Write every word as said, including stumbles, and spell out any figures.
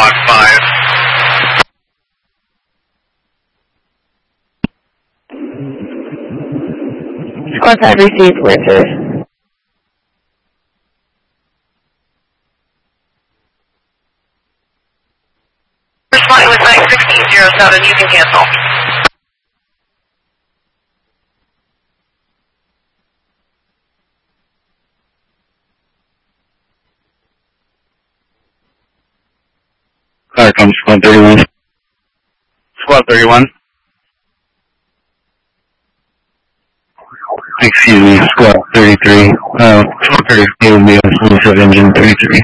Squawk five. Squawk five received, Winter. First flight with nine sixteen zero seven, you can cancel. Car comes squad thirty-one. Squad thirty-one. Excuse me, squad thirty-three. Uh, squad thirty-three will be on full engine thirty-three.